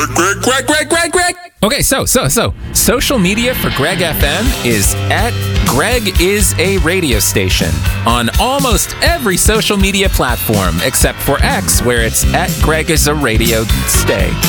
Greg. Okay, so social media for Greg FM is at Greg is a radio station on almost every social media platform except for X, where it's at Greg is a radio stay.